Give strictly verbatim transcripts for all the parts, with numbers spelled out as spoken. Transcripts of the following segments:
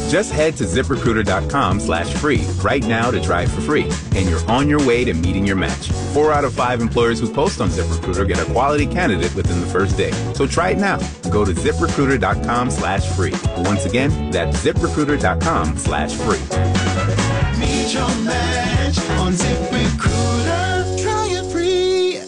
Just head to ZipRecruiter.com slash free right now to try it for free, and you're on your way to meeting your match. Four out of five employers who post on ZipRecruiter get a quality candidate within the first day. So try it now. Go to ZipRecruiter.com slash free. Once again, that's ZipRecruiter.com slash free. Meet your match on ZipRecruiter. Try it free.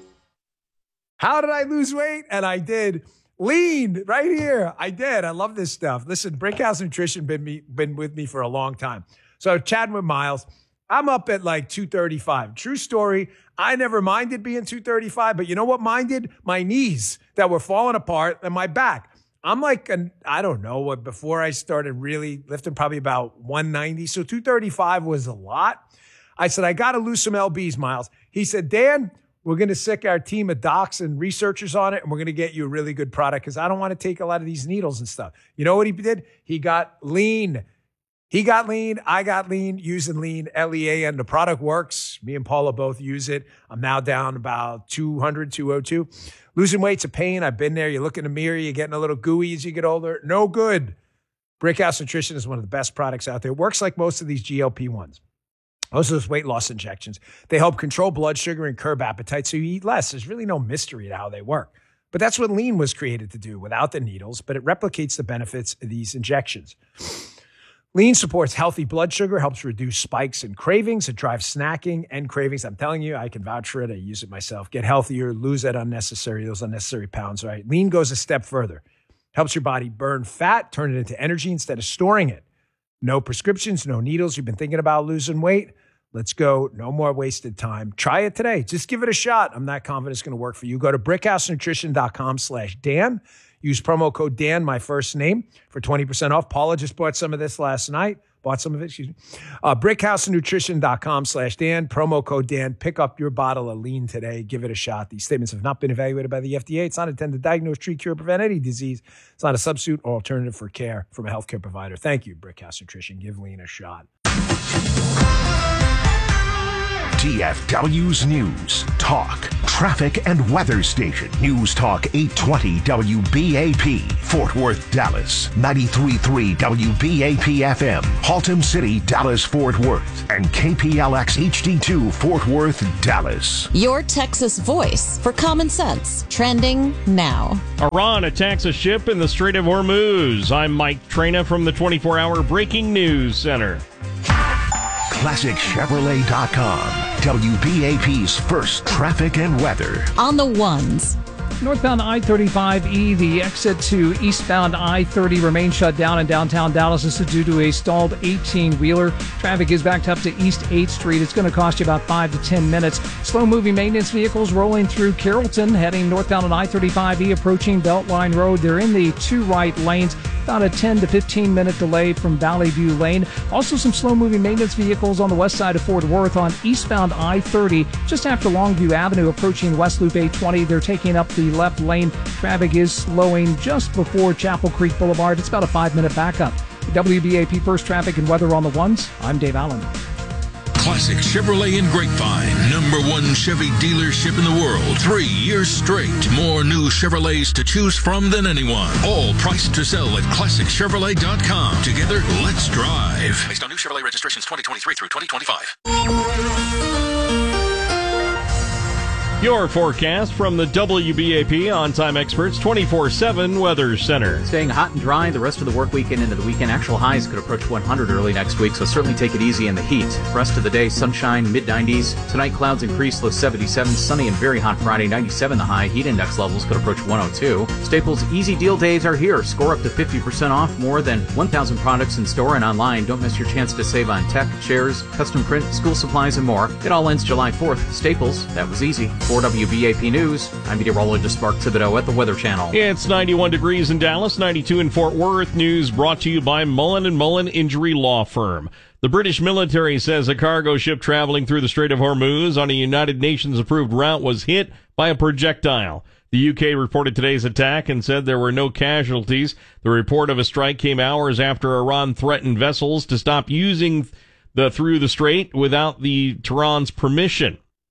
How did I lose weight? And I did. Lean right here. I did. I love this stuff. Listen, Brickhouse Nutrition been me been with me for a long time. So chatting with Miles, I'm up at like two thirty-five. True story. I never minded being two thirty-five, but you know what minded? My knees that were falling apart and my back. I'm like, an, I don't know what, before I started really lifting, probably about one ninety. So two thirty-five was a lot. I said, I got to lose some L Bs, Miles. He said, Dan, we're going to sick our team of docs and researchers on it, and we're going to get you a really good product because I don't want to take a lot of these needles and stuff. You know what he did? He got lean. He got lean. I got lean using lean, L E A, and the product works. Me and Paula both use it. I'm now down about two hundred, two oh two. Losing weight's a pain. I've been there. You look in the mirror, you're getting a little gooey as you get older. No good. Brickhouse Nutrition is one of the best products out there. It works like most of these G L P ones. Most of those weight loss injections. They help control blood sugar and curb appetite so you eat less. There's really no mystery to how they work. But that's what lean was created to do without the needles, but it replicates the benefits of these injections. Lean supports healthy blood sugar, helps reduce spikes and cravings. It drives snacking and cravings. I'm telling you, I can vouch for it. I use it myself. Get healthier, lose that unnecessary, those unnecessary pounds, right? Lean goes a step further. Helps your body burn fat, turn it into energy instead of storing it. No prescriptions, no needles. You've been thinking about losing weight? Let's go. No more wasted time. Try it today. Just give it a shot. I'm not confident it's going to work for you. Go to brickhousenutrition.com slash Dan. Use promo code Dan, my first name, for twenty percent off. Paula just bought some of this last night. Bought some of it, excuse me. Uh, brickhousenutrition.com slash Dan. Promo code Dan. Pick up your bottle of lean today. Give it a shot. These statements have not been evaluated by the F D A. It's not intended to diagnose, treat, cure, prevent any disease. It's not a substitute or alternative for care from a healthcare provider. Thank you, Brickhouse Nutrition. Give lean a shot. T F W's News, Talk, Traffic, and Weather Station. News Talk eight twenty W B A P, Fort Worth, Dallas. ninety-three point three W B A P F M, Haltom City, Dallas, Fort Worth. And K P L X H D two, Fort Worth, Dallas. Your Texas voice for common sense. Trending now. Iran attacks a ship in the Strait of Hormuz. I'm Mike Trena from the twenty-four hour Breaking News Center. Classic Chevrolet dot com, W B A P's first traffic and weather. On the ones. Northbound I thirty-five E, the exit to eastbound I thirty remains shut down in downtown Dallas. This is due to a stalled eighteen-wheeler. Traffic is backed up to East eighth Street. It's going to cost you about five to ten minutes. Slow-moving maintenance vehicles rolling through Carrollton, heading northbound on I thirty-five E, approaching Beltline Road. They're in the two right lanes. About a ten to fifteen minute delay from Valley View Lane. Also some slow-moving maintenance vehicles on the west side of Fort Worth on eastbound I thirty, just after Longview Avenue, approaching West Loop eight twenty. They're taking up the left lane. Traffic is slowing just before Chapel Creek Boulevard. It's about a five-minute backup. W B A P First Traffic and Weather on the ones. I'm Dave Allen. Classic Chevrolet in Grapevine, number one Chevy dealership in the world. Three years straight. More new Chevrolets to choose from than anyone. All priced to sell at classic chevrolet dot com. Together, let's drive. Based on new Chevrolet registrations twenty twenty-three through twenty twenty-five. Your forecast from the W B A P On-Time Experts twenty-four seven Weather Center. Staying hot and dry the rest of the work weekend into the weekend. Actual highs could approach one hundred early next week, so certainly take it easy in the heat. Rest of the day, sunshine, mid nineties. Tonight, clouds increase, low seventy-seven. Sunny and very hot Friday, ninety-seven the high. Heat index levels could approach one oh two. Staples Easy Deal Days are here. Score up to fifty percent off. More than one thousand products in store and online. Don't miss your chance to save on tech, chairs, custom print, school supplies, and more. It all ends July fourth. Staples, that was easy. For W B A P News, I'm meteorologist Mark Thibodeau at the Weather Channel. It's ninety-one degrees in Dallas, ninety-two in Fort Worth. News brought to you by Mullen and Mullen Injury Law Firm. The British military says a cargo ship traveling through the Strait of Hormuz on a United Nations-approved route was hit by a projectile. The U K reported today's attack and said there were no casualties. The report of a strike came hours after Iran threatened vessels to stop using the through the strait without the Tehran's permission.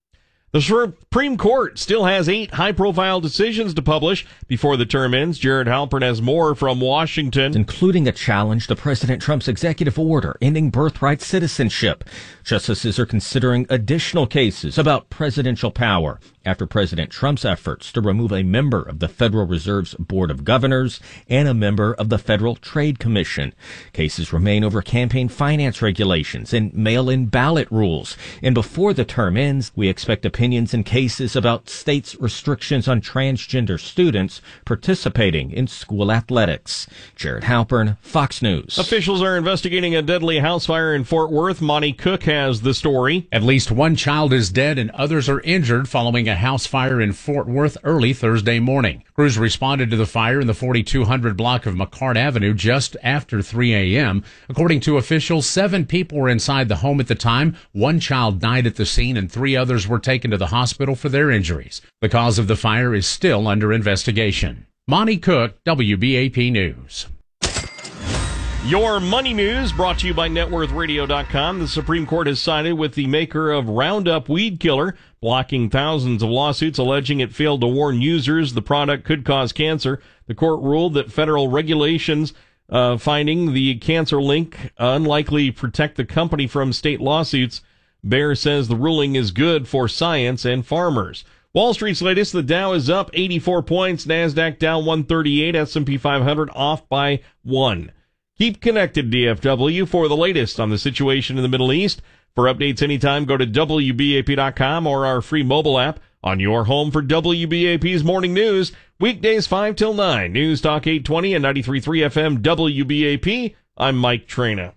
The Supreme Court still has eight high-profile decisions to publish before the term ends. Jared Halpern has more from Washington. Including a challenge to President Trump's executive order ending birthright citizenship. Justices are considering additional cases about presidential power after President Trump's efforts to remove a member of the Federal Reserve's Board of Governors and a member of the Federal Trade Commission. Cases remain over campaign finance regulations and mail-in ballot rules. And before the term ends, we expect opinions in cases about states' restrictions on transgender students participating in school athletics. Jared Halpern, Fox News. Officials are investigating a deadly house fire in Fort Worth. Monty Cook has the story. At least one child is dead and others are injured following a house fire in Fort Worth early Thursday morning. Crews responded to the fire in the forty-two hundred block of McCart Avenue just after three a.m. According to officials, seven people were inside the home at the time. One child died at the scene and three others were taken to the hospital for their injuries. The cause of the fire is still under investigation. Monty Cook, W B A P News. Your money news brought to you by net worth radio dot com. The Supreme Court has sided with the maker of Roundup Weed Killer, blocking thousands of lawsuits alleging it failed to warn users the product could cause cancer. The court ruled that federal regulations uh, finding the cancer link unlikely protect the company from state lawsuits. Bayer says the ruling is good for science and farmers. Wall Street's latest, the Dow is up eighty-four points, NASDAQ down one thirty-eight, S and P five hundred off by one. Keep connected, D F W, for the latest on the situation in the Middle East. For updates anytime, go to W B A P dot com or our free mobile app on your home for W B A P's morning news. Weekdays five till nine. News Talk eight twenty and ninety-three point three F M W B A P. I'm Mike Traina.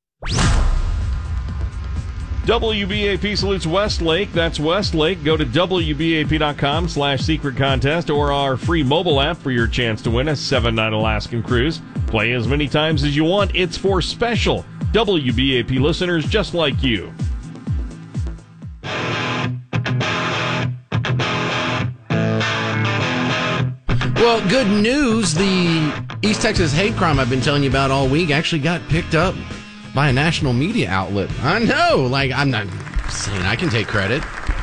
W B A P salutes Westlake. That's Westlake. Go to W B A P dot com slash secret contest or our free mobile app for your chance to win a seven-night Alaskan cruise. Play as many times as you want. It's for special W B A P listeners just like you. Well, good news. The East Texas hate crime I've been telling you about all week actually got picked up by a national media outlet. I know, like, I'm not saying I can take credit.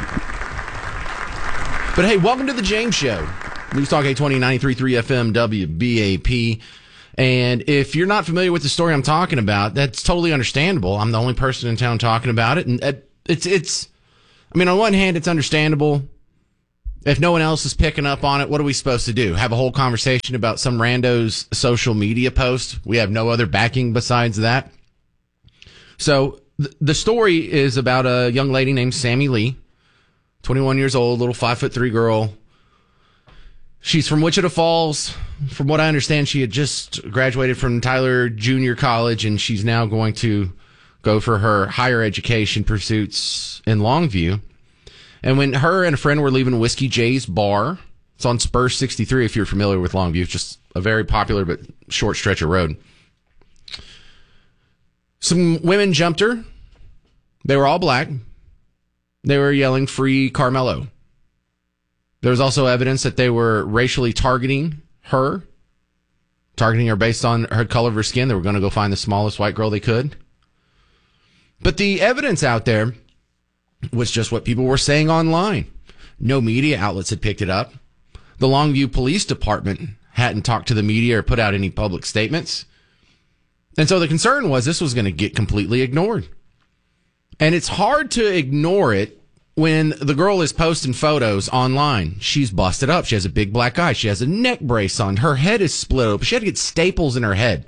But hey, welcome to the James Show. News Talk eight twenty, ninety-three point three F M, W B A P. And if you're not familiar with the story I'm talking about, that's totally understandable. I'm the only person in town talking about it. And it's, it's, I mean, on one hand, it's understandable. If no one else is picking up on it, what are we supposed to do? Have a whole conversation about some rando's social media post? We have no other backing besides that. So th- the story is about a young lady named Sammy Lee, twenty-one years old, little five foot three girl. She's from Wichita Falls. From what I understand, she had just graduated from Tyler Junior College, and she's now going to go for her higher education pursuits in Longview. And when her and a friend were leaving Whiskey J's bar, it's on Spur sixty-three, if you're familiar with Longview, it's just a very popular but short stretch of road. Some women jumped her. They were all black. They were yelling, "Free Carmelo." There was also evidence that they were racially targeting her, targeting her based on her color of her skin. They were going to go find the smallest white girl they could. But the evidence out there was just what people were saying online. No media outlets had picked it up. The Longview Police Department hadn't talked to the media or put out any public statements. And so the concern was this was going to get completely ignored. And it's hard to ignore it when the girl is posting photos online. She's busted up. She has a big black eye. She has a neck brace on. Her head is split open. She had to get staples in her head.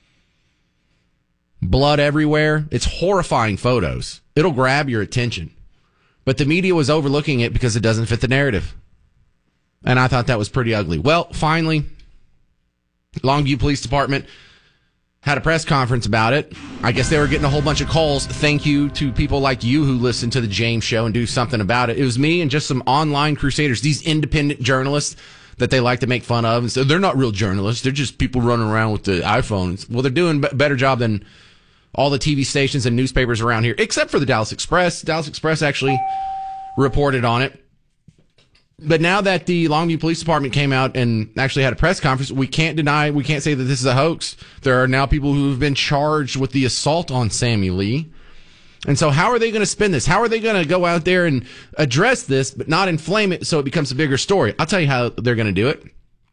Blood everywhere. It's horrifying photos. It'll grab your attention. But the media was overlooking it because it doesn't fit the narrative. And I thought that was pretty ugly. Well, finally, Longview Police Department had a press conference about it. I guess they were getting a whole bunch of calls. Thank you to people like you who listen to the James Show and do something about it. It was me and just some online crusaders, these independent journalists that they like to make fun of. And so they're not real journalists. They're just people running around with the iPhones. Well, they're doing a better job than all the T V stations and newspapers around here, except for the Dallas Express. Dallas Express actually reported on it. But now that the Longview Police Department came out and actually had a press conference, we can't deny, we can't say that this is a hoax. There are now people who have been charged with the assault on Sammy Lee. And so how are they going to spin this? How are they going to go out there and address this, but not inflame it so it becomes a bigger story? I'll tell you how they're going to do it.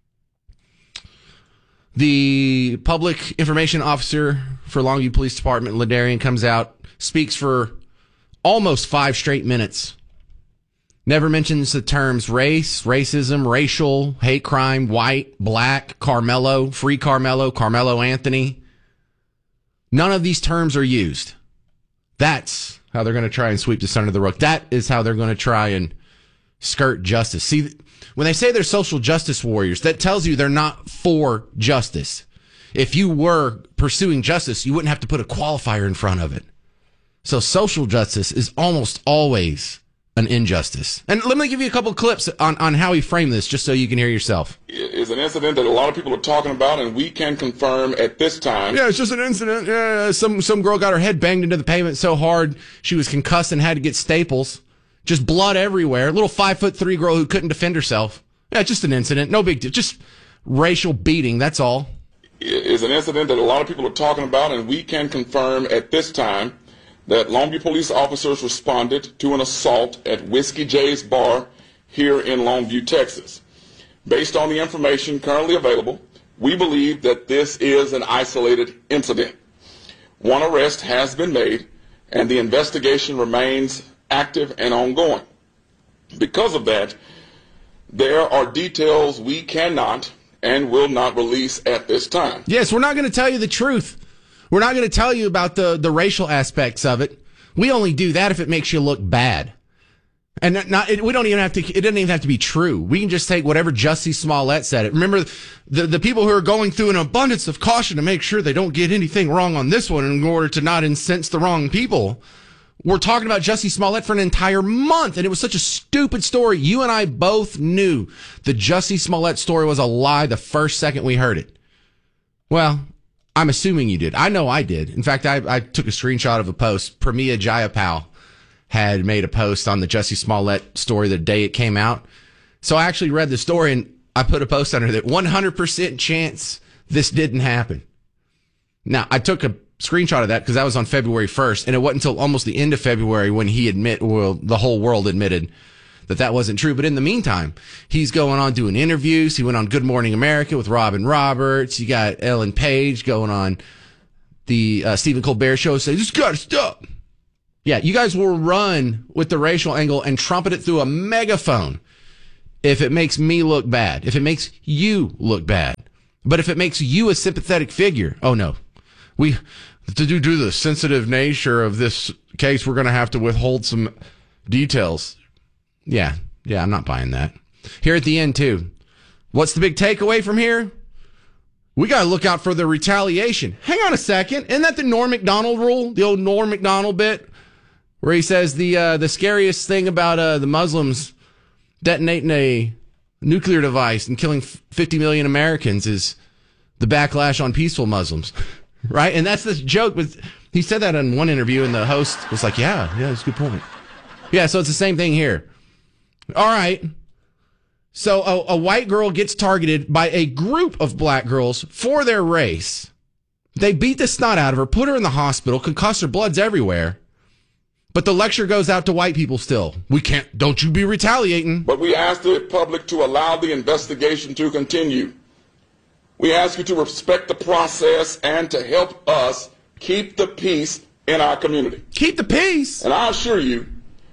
The public information officer for Longview Police Department, Ladarian, comes out, speaks for almost five straight minutes. Never mentions the terms race, racism, racial, hate crime, white, black, Carmelo, free Carmelo, Carmelo Anthony. None of these terms are used. That's how they're going to try and sweep this under the rug. That is how they're going to try and skirt justice. See, when they say they're social justice warriors, that tells you they're not for justice. If you were pursuing justice, you wouldn't have to put a qualifier in front of it. So social justice is almost always an injustice. And let me give you a couple of clips on, on how he framed this, just so you can hear yourself. It is an incident that a lot of people are talking about, and we can confirm at this time. Yeah, it's just an incident. Yeah, some some girl got her head banged into the pavement so hard she was concussed and had to get staples. Just blood everywhere. Little five foot three girl who couldn't defend herself. Yeah, just an incident. No big deal. Just racial beating. That's all. It is an incident that a lot of people are talking about, and we can confirm at this time that Longview police officers responded to an assault at Whiskey J's Bar here in Longview, Texas. Based on the information currently available, we believe that this is an isolated incident. One arrest has been made, and the investigation remains active and ongoing. Because of that, there are details we cannot and will not release at this time. Yes, we're not going to tell you the truth. We're not going to tell you about the, the racial aspects of it. We only do that if it makes you look bad. And not, it, we don't even have to, it doesn't even have to be true. We can just take whatever Jussie Smollett said. It. Remember, the, the people who are going through an abundance of caution to make sure they don't get anything wrong on this one in order to not incense the wrong people. We're talking about Jussie Smollett for an entire month, and it was such a stupid story. You and I both knew the Jussie Smollett story was a lie the first second we heard it. Well, I'm assuming you did. I know I did. In fact, I, I took a screenshot of a post. Pramila Jayapal had made a post on the Jussie Smollett story the day it came out. So I actually read the story, and I put a post under that one hundred percent chance this didn't happen. Now, I took a screenshot of that because that was on February first, and it wasn't until almost the end of February when he admit, well, the whole world admitted that that wasn't true. But in the meantime, he's going on doing interviews. He went on Good Morning America with Robin Roberts. You got Ellen Page going on the uh, Stephen Colbert show saying, this got to stop. Yeah, you guys will run with the racial angle and trumpet it through a megaphone if it makes me look bad, if it makes you look bad. But if it makes you a sympathetic figure, oh no. We, to do, do the sensitive nature of this case, we're going to have to withhold some details. Yeah, yeah, I'm not buying that. Here at the end, too. What's the big takeaway from here? We got to look out for the retaliation. Hang on a second. Isn't that the Norm Macdonald rule? The old Norm Macdonald bit? Where he says the uh, the scariest thing about uh, the Muslims detonating a nuclear device and killing fifty million Americans is the backlash on peaceful Muslims. Right? And that's this joke. With, he said that in one interview, and the host was like, yeah, yeah, that's a good point. Yeah, so it's the same thing here. All right. So a, a white girl gets targeted by a group of black girls for their race. They beat the snot out of her, put her in the hospital, concuss her, blood's everywhere. But the lecture goes out to white people still. We can't, don't you be retaliating. But we ask the public to allow the investigation to continue. We ask you to respect the process and to help us keep the peace in our community. Keep the peace. And I assure you,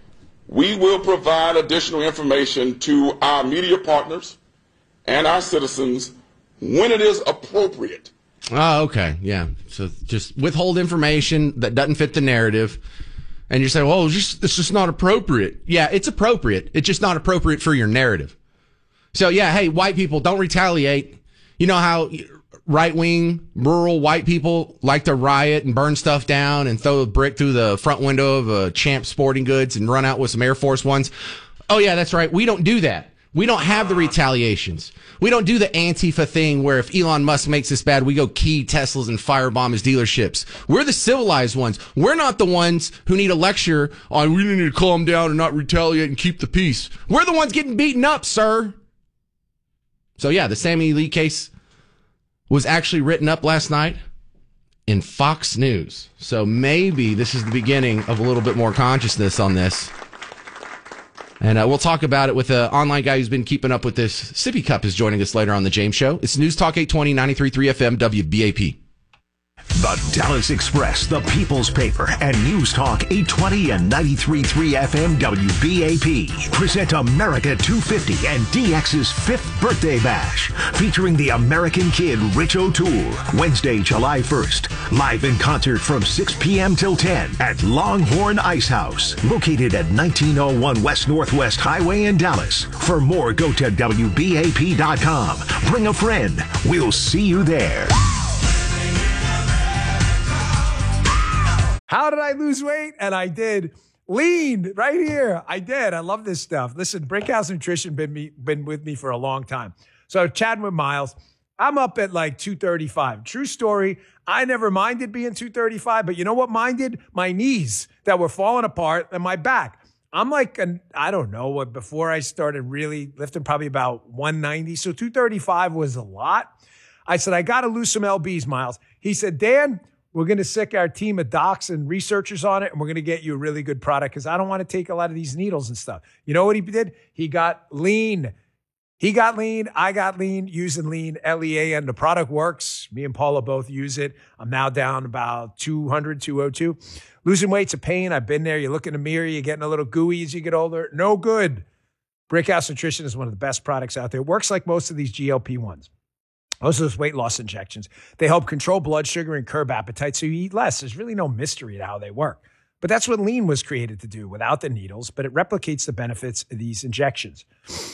we will provide additional information to our media partners and our citizens when it is appropriate. Oh, okay. Yeah. So just withhold information that doesn't fit the narrative. And you say, well, it's just, it's just not appropriate. Yeah, it's appropriate. It's just not appropriate for your narrative. So, yeah, hey, white people, don't retaliate. You know how right-wing, rural white people like to riot and burn stuff down and throw a brick through the front window of a Champ Sporting Goods and run out with some Air Force Ones? Oh, yeah, that's right. We don't do that. We don't have the retaliations. We don't do the Antifa thing where if Elon Musk makes this bad, we go key Teslas and firebomb his dealerships. We're the civilized ones. We're not the ones who need a lecture on we need to calm down and not retaliate and keep the peace. We're the ones getting beaten up, sir. So, yeah, the Sammy Lee case was actually written up last night in Fox News. So maybe this is the beginning of a little bit more consciousness on this. And uh, we'll talk about it with an online guy who's been keeping up with this. Sippy Cup is joining us later on the James Show. It's News Talk eight twenty, ninety-three point three F M, W B A P. The Dallas Express, the People's Paper, and News Talk eight twenty and ninety-three point three F M W B A P present America two fifty and D X's fifth birthday bash, featuring the American Kid Rich O'Toole, Wednesday, July first, live in concert from six p.m. till ten at Longhorn Ice House, located at nineteen oh one West Northwest Highway in Dallas. For more, go to W B A P dot com. Bring a friend. We'll see you there. How did I lose weight? And I did. Lean right here. I did. I love this stuff. Listen, Brickhouse Nutrition been me been with me for a long time. So chatting with Miles, I'm up at like two thirty-five. True story. I never minded being two thirty-five, but you know what minded? My knees that were falling apart and my back. I'm like, an, I don't know what, before I started really lifting, probably about one ninety. So two thirty-five was a lot. I said, I got to lose some L Bs, Miles. He said, Dan, we're going to sick our team of docs and researchers on it, and we're going to get you a really good product because I don't want to take a lot of these needles and stuff. You know what he did? He got lean. He got lean. I got lean using lean, L E A, and the product works. Me and Paula both use it. I'm now down about two hundred, two oh two. Losing weight's a pain. I've been there. You look in the mirror, you're getting a little gooey as you get older. No good. Brickhouse Nutrition is one of the best products out there. It works like most of these G L P ones. Most of those weight loss injections, they help control blood sugar and curb appetite so you eat less. There's really no mystery to how they work. But that's what lean was created to do without the needles, but it replicates the benefits of these injections.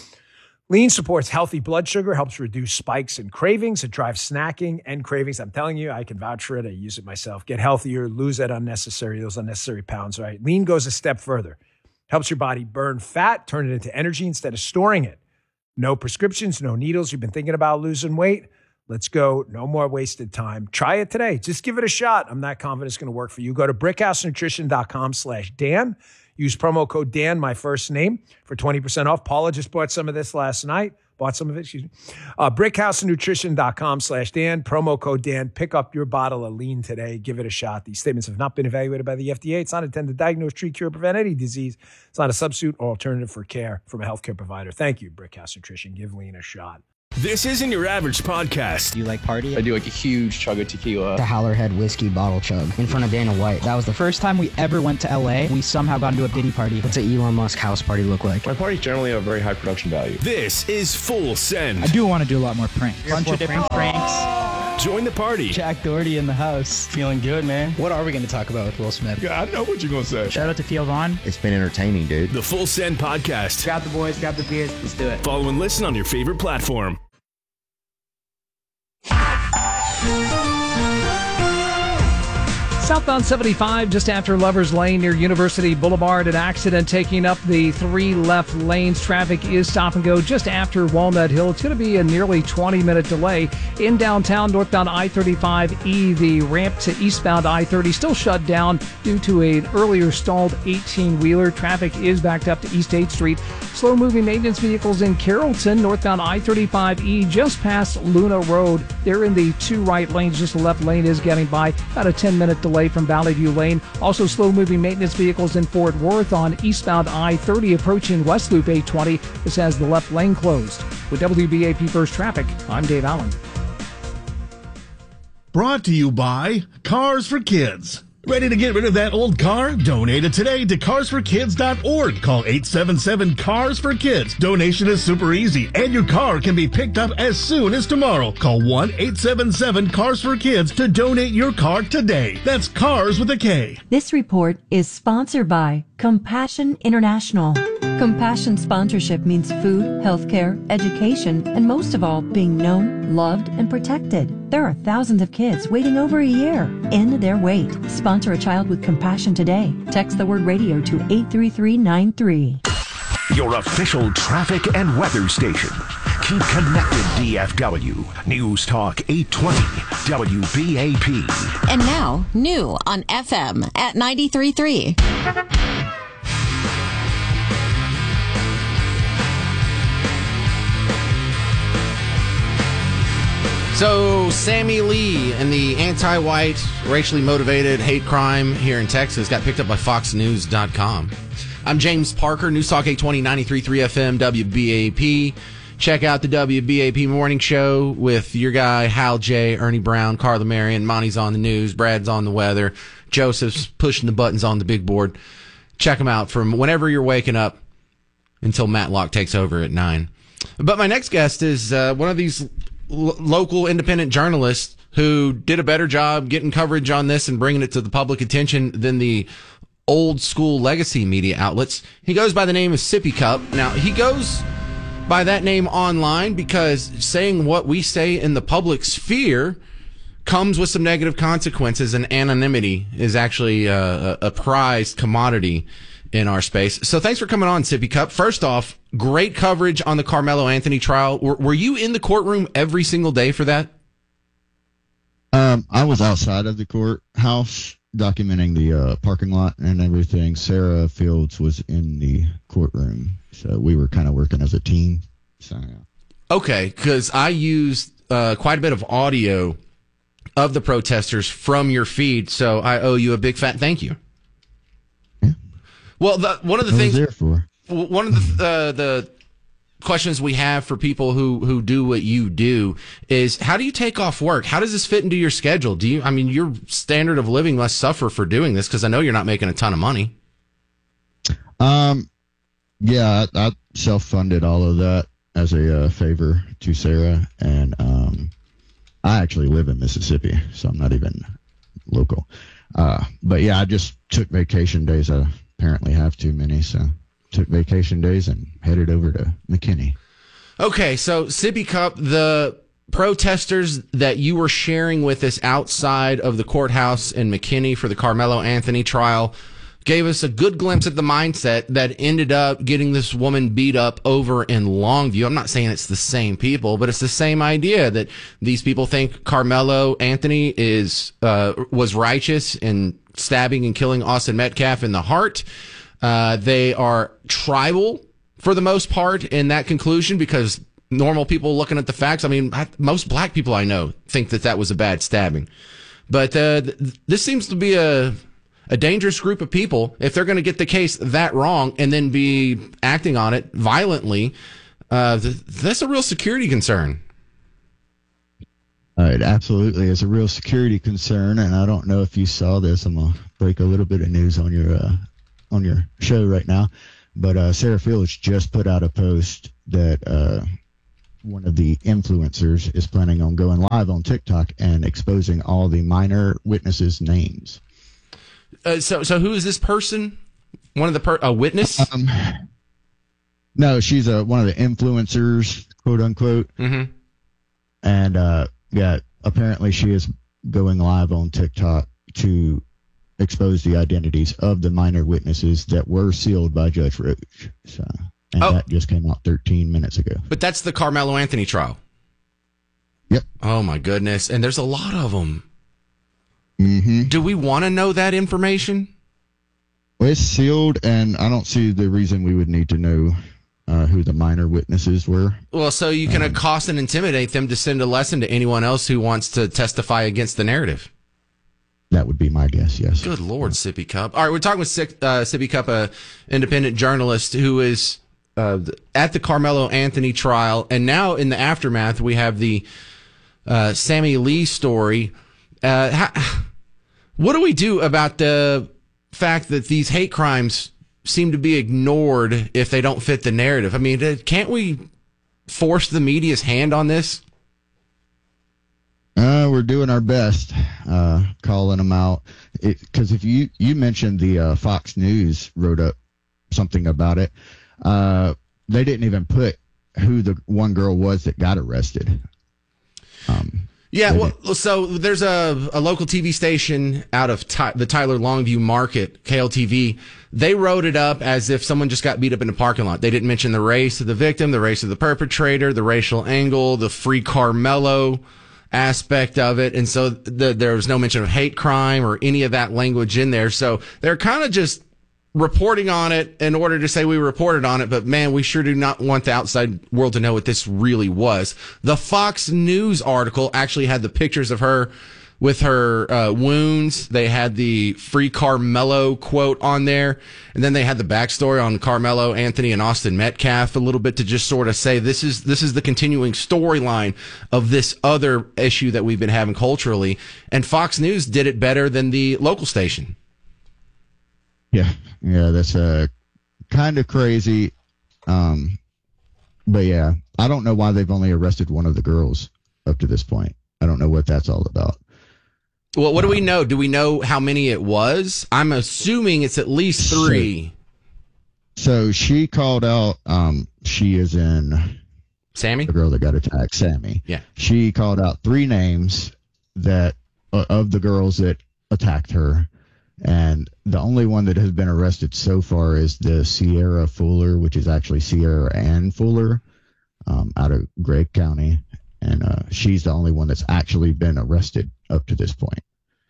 Lean supports healthy blood sugar, helps reduce spikes and cravings. It drives snacking and cravings. I'm telling you, I can vouch for it. I use it myself. Get healthier, lose that unnecessary, those unnecessary pounds, right? Lean goes a step further. Helps your body burn fat, turn it into energy instead of storing it. No prescriptions, no needles. You've been thinking about losing weight? Let's go. No more wasted time. Try it today. Just give it a shot. I'm not confident it's going to work for you. Go to brickhousenutrition.com slash Dan. Use promo code Dan, my first name, for twenty percent off. Paula just bought some of this last night. Bought some of it, excuse me. Uh, brickhousenutrition.com slash Dan. Promo code Dan. Pick up your bottle of lean today. Give it a shot. These statements have not been evaluated by the F D A. It's not intended to diagnose, treat, cure, prevent any disease. It's not a substitute or alternative for care from a healthcare provider. Thank you, Brickhouse Nutrition. Give lean a shot. This isn't your average podcast. Do you like party? I do like a huge chug of tequila. The Howlerhead whiskey bottle chug in front of Dana White. That was the first time we ever went to L A. We somehow got into a Diddy party. What's an Elon Musk house party look like? My parties generally have very high production value. This is Full Send. I do want to do a lot more pranks. A bunch of different pranks. pranks. Join the party. Jack Doherty in the house. Feeling good, man. What are we going to talk about with Will Smith? Yeah, I know what you're going to say. Shout out to Theo Vaughn. It's been entertaining, dude. The Full Send podcast. Grab the boys, grab the beers. Let's do it. Follow and listen on your favorite platform. Southbound seventy-five, just after Lover's Lane near University Boulevard, an accident taking up the three left lanes. Traffic is stop and go just after Walnut Hill. It's going to be a nearly twenty-minute delay. In downtown, northbound I thirty-five E, the ramp to eastbound I thirty still shut down due to an earlier stalled eighteen-wheeler. Traffic is backed up to East eighth Street. Slow-moving maintenance vehicles in Carrollton, northbound I thirty-five E, just past Luna Road. They're in the two right lanes, just the left lane is getting by. About a ten-minute delay from Valley View Lane. Also slow-moving maintenance vehicles in Fort Worth on eastbound I thirty approaching West Loop eight twenty. This has the left lane closed. With W B A P First Traffic, I'm Dave Allen. Brought to you by Cars for Kids. Ready to get rid of that old car? Donate it today to cars for kids dot org. Call eight seven seven, CARS for kids. Donation is super easy, and your car can be picked up as soon as tomorrow. Call one eight seven seven, CARS for kids to donate your car today. That's CARS with a K. This report is sponsored by Compassion International. Compassion sponsorship means food, healthcare, education, and most of all, being known, loved, and protected. There are thousands of kids waiting over a year. End their wait. Sponsor a child with compassion today. Text the word radio to eight three three nine three. Your official traffic and weather station. Keep connected, D F W. News Talk eight twenty W B A P. And now, new on F M at ninety-three point three. So, Sammy Lee and the anti-white, racially motivated hate crime here in Texas got picked up by fox news dot com. I'm James Parker, News Talk eight twenty, ninety-three point three F M, W B A P. Check out the W B A P Morning Show with your guy, Hal J., Ernie Brown, Carla Marion. Monty's on the news, Brad's on the weather, Joseph's pushing the buttons on the big board. Check them out from whenever you're waking up until Matlock takes over at nine. But my next guest is uh, one of these l- local independent journalists who did a better job getting coverage on this and bringing it to the public attention than the old school legacy media outlets. He goes by the name of Sippy Cup. Now, he goes by that name online because saying what we say in the public sphere comes with some negative consequences, and anonymity is actually a, a prized commodity in our space. So thanks for coming on, Sippy Cup. First off, great coverage on the Carmelo Anthony trial. Were, were you in the courtroom every single day for that? Um, I was outside of the courthouse documenting the uh, parking lot and everything. Sarah Fields was in the courtroom, so we were kind of working as a team. So yeah. Okay, because I used uh, quite a bit of audio of the protesters from your feed, so I owe you a big fat thank you. Yeah. Well, the, one of the I was things there for. one of the uh, the questions we have for people who who do what you do is, how do you take off work? How does this fit into your schedule? Do you, I mean, your standard of living must suffer for doing this, because I know you're not making a ton of money. Um, yeah, I, I self-funded all of that as a uh, favor to Sarah, and um, I actually live in Mississippi, so I'm not even local. Uh, but yeah, I just took vacation days. I apparently have too many, so took vacation days and headed over to McKinney. Okay, so Sippy Cup, the protesters that you were sharing with us outside of the courthouse in McKinney for the Carmelo Anthony trial gave us a good glimpse at the mindset that ended up getting this woman beat up over in Longview. I'm not saying it's the same people, but it's the same idea that these people think Carmelo Anthony is uh, was righteous in stabbing and killing Austin Metcalf in the heart. Uh, they are tribal for the most part in that conclusion, because normal people looking at the facts, I mean, I, most black people I know think that that was a bad stabbing. But uh, th- this seems to be a a dangerous group of people. If they're going to get the case that wrong and then be acting on it violently, uh, th- that's a real security concern. Uh, it absolutely is a real security concern, and I don't know if you saw this. I'm going to break a little bit of news on your uh, on your show right now, but uh, Sarah Fields just put out a post that uh, one of the influencers is planning on going live on TikTok and exposing all the minor witnesses' names. Uh, so, so who is this person? One of the per- a witness? Um, no, she's a one of the influencers, quote unquote. Mm-hmm. And uh, yeah, apparently she is going live on TikTok to expose the identities of the minor witnesses that were sealed by Judge Roach. So, and oh. that just came out thirteen minutes ago. But that's the Carmelo Anthony trial. Yep. Oh my goodness, and there's a lot of them. Mm-hmm. Do we want to know that information? Well, it's sealed, and I don't see the reason we would need to know uh, who the minor witnesses were. Well, so you can um, accost and intimidate them to send a lesson to anyone else who wants to testify against the narrative. That would be my guess, yes. Good Lord, Sippy Cup. All right, we're talking with uh, Sippy Cup, a independent journalist who is uh, at the Carmelo Anthony trial, and now in the aftermath, we have the uh, Sammy Lee story. Uh, how, what do we do about the fact that these hate crimes seem to be ignored if they don't fit the narrative? I mean, can't we force the media's hand on this? Uh, we're doing our best, uh, calling them out. Because if you, you mentioned the uh, Fox News wrote up something about it, uh, they didn't even put who the one girl was that got arrested. Um, Yeah, well, so there's a, a local T V station out of Ty, the Tyler Longview Market, K L T V. They wrote it up as if someone just got beat up in a parking lot. They didn't mention the race of the victim, the race of the perpetrator, the racial angle, the free Carmelo aspect of it. And so the, there was no mention of hate crime or any of that language in there. So they're kind of just reporting on it in order to say we reported on it, but man, we sure do not want the outside world to know what this really was. The Fox News article actually had the pictures of her with her uh, wounds. They had the Free Carmelo quote on there, and then they had the backstory on Carmelo Anthony and Austin Metcalf a little bit to just sort of say this is this is the continuing storyline of this other issue that we've been having culturally, and Fox News did it better than the local station. Yeah, yeah, that's uh, kind of crazy. Um, but yeah, I don't know why they've only arrested one of the girls up to this point. I don't know what that's all about. Well, what do we know? Do we know how many it was? I'm assuming it's at least three. So, so she called out, um, she is in Sammy, the girl that got attacked, Sammy. Yeah. She called out three names that uh, of the girls that attacked her. And the only one that has been arrested so far is the Sierra Fuller, which is actually Sierra Ann Fuller, um, out of Gregg County. And uh, she's the only one that's actually been arrested up to this point.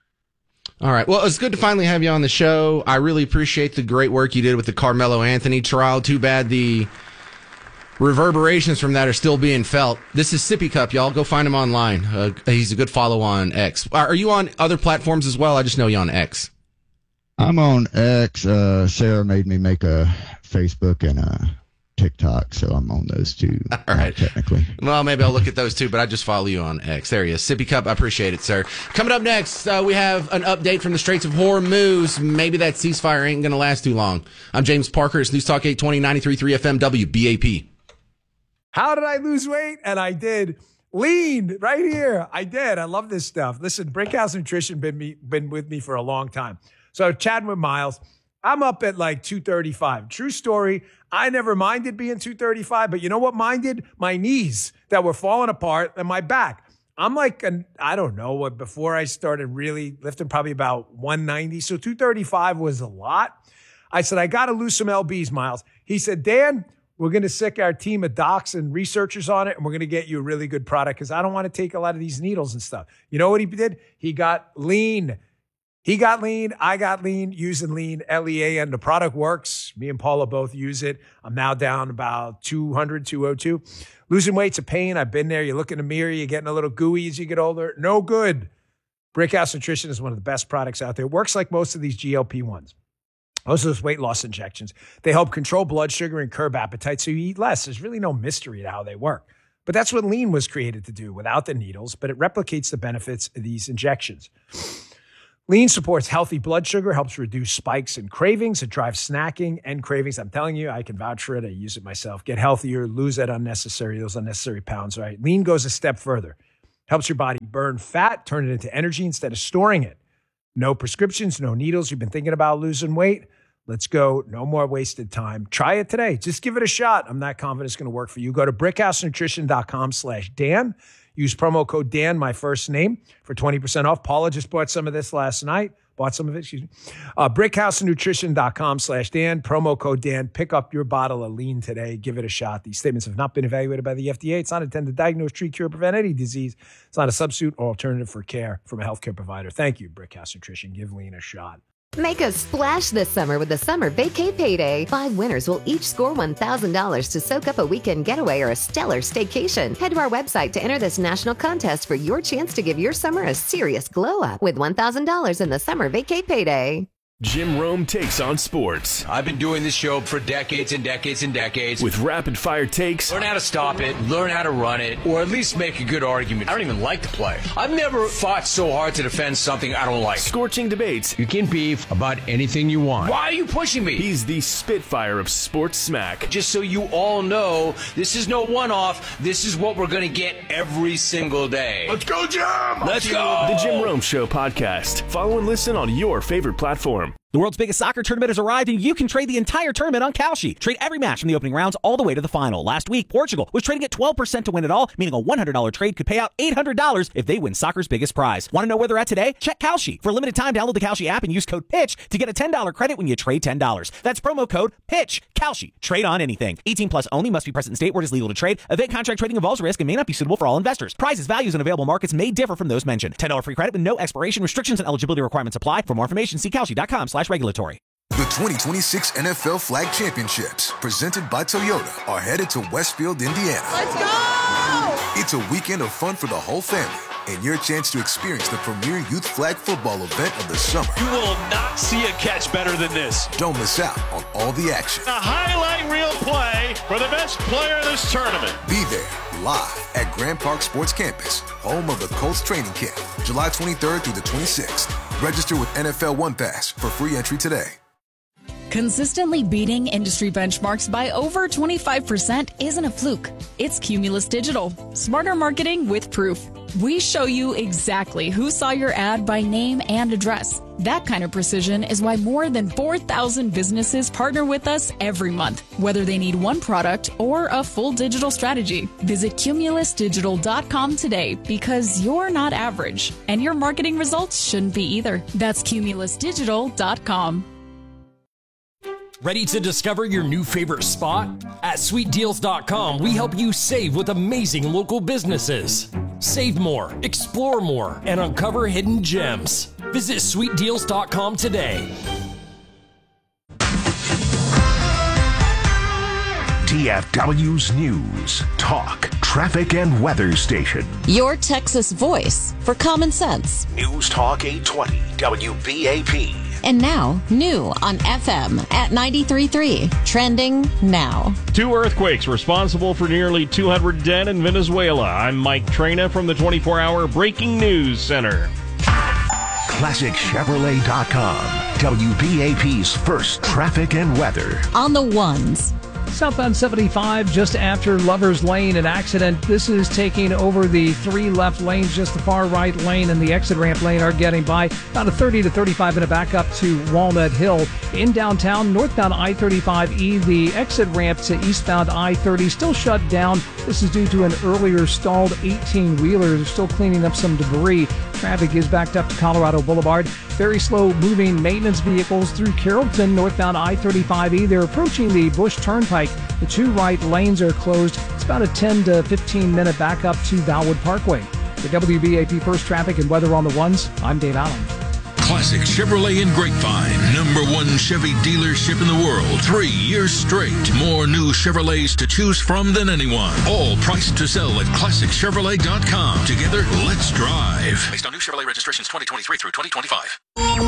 All right. Well, it's good to finally have you on the show. I really appreciate the great work you did with the Carmelo Anthony trial. Too bad the reverberations from that are still being felt. This is Sippy Cup, y'all. Go find him online. Uh, he's a good follow on X. Are you on other platforms as well? I just know you on X. I'm on X. Uh, Sarah made me make a Facebook and a TikTok, so I'm on those two. All right. Uh, technically. Well, maybe I'll look at those too, but I just follow you on X. There he is. Sippy Cup, I appreciate it, sir. Coming up next, uh, we have an update from the Straits of Hormuz. Maybe that ceasefire ain't going to last too long. I'm James Parker. It's News Talk eight twenty, ninety-three point three F M W B A P. How did I lose weight? And I did. Lean right here. I did. I love this stuff. Listen, Brickhouse Nutrition been me, been with me for a long time. So chatting with Miles, I'm up at like two thirty-five. True story. I never minded being two thirty-five, but you know what minded? My knees that were falling apart and my back. I'm like, an, I don't know what, before I started really lifting, probably about one ninety. So two thirty-five was a lot. I said, I got to lose some L Bs, Miles. He said, Dan, we're going to sick our team of docs and researchers on it, and we're going to get you a really good product because I don't want to take a lot of these needles and stuff. You know what he did? He got lean. He got lean. I got lean using lean, L E A, and the product works. Me and Paula both use it. I'm now down about two hundred, two oh two. Losing weight's a pain. I've been there. You look in the mirror, you're getting a little gooey as you get older. No good. Brickhouse Nutrition is one of the best products out there. It works like most of these G L P ones. Most of those weight loss injections. They help control blood sugar and curb appetite so you eat less. There's really no mystery to how they work. But that's what lean was created to do without the needles, but it replicates the benefits of these injections. Lean supports healthy blood sugar, helps reduce spikes and cravings. It drives snacking and cravings. I'm telling you, I can vouch for it. I use it myself. Get healthier, lose that unnecessary, those unnecessary pounds, right? Lean goes a step further. Helps your body burn fat, turn it into energy instead of storing it. No prescriptions, no needles. You've been thinking about losing weight? Let's go. No more wasted time. Try it today. Just give it a shot. I'm not confident it's going to work for you. Go to brickhousenutrition.com slash Dan. Use promo code Dan, my first name, for twenty percent off. Paula just bought some of this last night. Bought some of it, excuse me. Uh, brickhousenutrition.com slash Dan. Promo code Dan. Pick up your bottle of lean today. Give it a shot. These statements have not been evaluated by the F D A. It's not intended to diagnose, treat, cure, prevent any disease. It's not a substitute or alternative for care from a healthcare provider. Thank you, Brickhouse Nutrition. Give lean a shot. Make a splash this summer with the Summer Vacay Payday. Five winners will each score one thousand dollars to soak up a weekend getaway or a stellar staycation. Head to our website to enter this national contest for your chance to give your summer a serious glow up with one thousand dollars in the Summer Vacay Payday. Jim Rome takes on sports. I've been doing this show for decades and decades and decades. With rapid fire takes. Learn how to stop it, learn how to run it, or at least make a good argument. I don't even like the play. I've never fought so hard to defend something I don't like. Scorching debates. You can beef about anything you want. Why are you pushing me? He's the Spitfire of sports smack. Just so you all know, this is no one-off. This is what we're going to get every single day. Let's go, Jim! Let's go! The Jim Rome Show podcast. Follow and listen on your favorite platform. The world's biggest soccer tournament has arrived, and you can trade the entire tournament on Kalshi. Trade every match from the opening rounds all the way to the final. Last week, Portugal was trading at twelve percent to win it all, meaning a one hundred dollars trade could pay out eight hundred dollars if they win soccer's biggest prize. Want to know where they're at today? Check Kalshi. For a limited time, download the Kalshi app and use code PITCH to get a ten dollars credit when you trade ten dollars. That's promo code PITCH. Kalshi. Trade on anything. eighteen plus only. Must be present in state where it is legal to trade. Event contract trading involves risk and may not be suitable for all investors. Prizes, values, and available markets may differ from those mentioned. ten dollars free credit with no expiration. Restrictions and eligibility requirements apply. For more information, see Kalshi dot com slash regulatory. The twenty twenty-six N F L Flag Championships, presented by Toyota, are headed to Westfield, Indiana. Let's go! It's a weekend of fun for the whole family and your chance to experience the premier youth flag football event of the summer. You will not see a catch better than this. Don't miss out on all the action. A highlight reel play for the best player of this tournament. Be there live at Grand Park Sports Campus, home of the Colts training camp, July twenty-third through the twenty-sixth. Register with N F L One Pass for free entry today. Consistently beating industry benchmarks by over twenty-five percent isn't a fluke. It's Cumulus Digital. Smarter marketing with proof. We show you exactly who saw your ad by name and address. That kind of precision is why more than four thousand businesses partner with us every month, whether they need one product or a full digital strategy. Visit cumulus digital dot com today because you're not average, and your marketing results shouldn't be either. That's cumulus digital dot com. Ready to discover your new favorite spot? At sweet deals dot com, we help you save with amazing local businesses. Save more, explore more, and uncover hidden gems. Visit sweet deals dot com today. D F W's News, Talk, Traffic, and Weather Station. Your Texas voice for common sense. News Talk eight twenty W B A P. And now, new on F M at ninety-three point three. Trending now. Two earthquakes responsible for nearly two hundred dead in Venezuela. I'm Mike Traina from the twenty-four hour Breaking News Center. Classic Chevrolet dot com. W B A P's first traffic and weather. On the ones. Southbound seventy-five, just after Lover's Lane, an accident. This is taking over the three left lanes. Just the far right lane and the exit ramp lane are getting by. About a thirty to thirty-five minute back up to Walnut Hill. In downtown, northbound I thirty-five E, the exit ramp to eastbound I thirty still shut down. This is due to an earlier stalled eighteen-wheeler. They're still cleaning up some debris. Traffic is backed up to Colorado Boulevard. Very slow moving maintenance vehicles through Carrollton, northbound I thirty-five E. They're approaching the Bush Turnpike. The two right lanes are closed. It's about a ten to fifteen minute back up to Valwood Parkway. For W B A P First Traffic and Weather on the Ones, I'm Dave Allen. Classic Chevrolet in Grapevine, number one Chevy dealership in the world. Three years straight. More new Chevrolets to choose from than anyone. All priced to sell at classic chevrolet dot com. Together, let's drive. Based on new Chevrolet registrations twenty twenty-three through twenty twenty-five.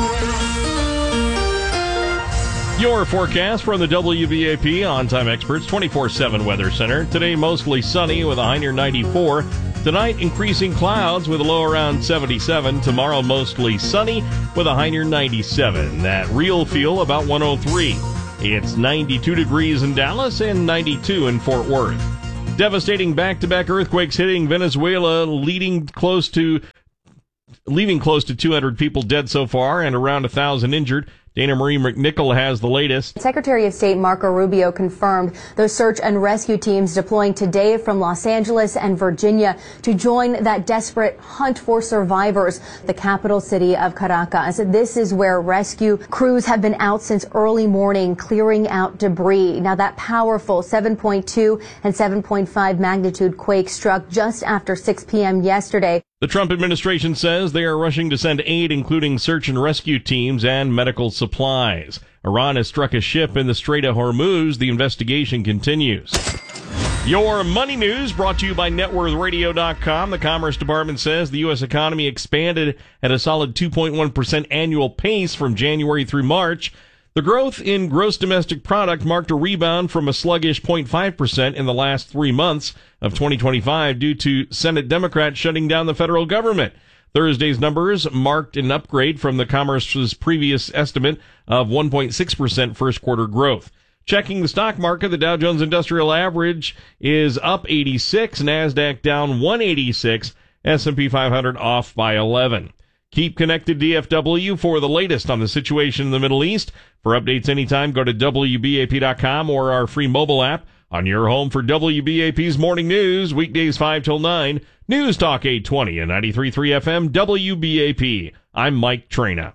Your forecast from the W B A P On-Time Experts twenty-four seven Weather Center. Today, mostly sunny with a high near ninety-four. Tonight, increasing clouds with a low around seventy-seven. Tomorrow, mostly sunny with a high near ninety-seven. That real feel about one oh three. It's ninety-two degrees in Dallas and ninety-two in Fort Worth. Devastating back-to-back earthquakes hitting Venezuela, leading close to, leaving close to two hundred people dead so far and around one thousand injured. Dana Marie McNichol has the latest. Secretary of State Marco Rubio confirmed those search and rescue teams deploying today from Los Angeles and Virginia to join that desperate hunt for survivors, the capital city of Caracas. This is where rescue crews have been out since early morning clearing out debris. Now, that powerful seven point two and seven point five magnitude quake struck just after six p.m. yesterday. The Trump administration says they are rushing to send aid, including search and rescue teams and medical supplies. Iran has struck a ship in the Strait of Hormuz. The investigation continues. Your money news brought to you by net worth radio dot com. The Commerce Department says the U S economy expanded at a solid two point one percent annual pace from January through March. The growth in gross domestic product marked a rebound from a sluggish zero point five percent in the last three months of twenty twenty-five due to Senate Democrats shutting down the federal government. Thursday's numbers marked an upgrade from the Commerce's previous estimate of one point six percent first quarter growth. Checking the stock market, the Dow Jones Industrial Average is up eighty-six, NASDAQ down one eighty-six, S and P five hundred off by eleven. Keep connected D F W for the latest on the situation in the Middle East. For updates anytime, go to W B A P dot com or our free mobile app on your home for W B A P's morning news, weekdays five till nine. News Talk eight twenty and ninety-three point three F M W B A P. I'm Mike Traina.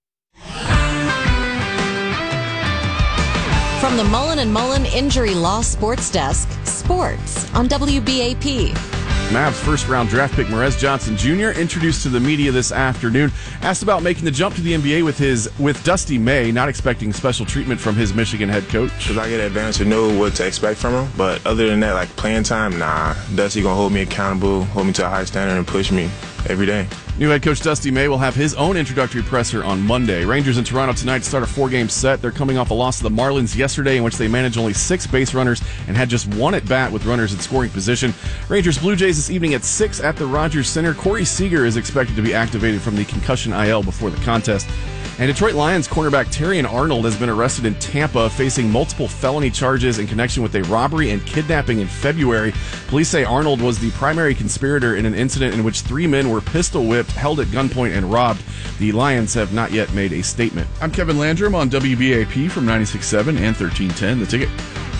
From the Mullen and Mullen Injury Law Sports Desk, sports on W B A P. Mavs first-round draft pick Merez Johnson Junior introduced to the media this afternoon, asked about making the jump to the N B A with his with Dusty May, not expecting special treatment from his Michigan head coach. Because I get an advantage to know what to expect from him, but other than that, like playing time, nah. Dusty gonna hold me accountable, hold me to a high standard, and push me every day. New head coach Dusty May will have his own introductory presser on Monday. Rangers in Toronto tonight start a four-game set. They're coming off a loss to the Marlins yesterday in which they managed only six base runners and had just one at bat with runners in scoring position. Rangers Blue Jays this evening at six at the Rogers Center. Corey Seager is expected to be activated from the concussion I L before the contest. And Detroit Lions cornerback Terrion Arnold has been arrested in Tampa, facing multiple felony charges in connection with a robbery and kidnapping in February. Police say Arnold was the primary conspirator in an incident in which three men were pistol whipped, held at gunpoint, and robbed. The Lions have not yet made a statement. I'm Kevin Landrum on W B A P from ninety-six point seven and thirteen ten. The Ticket.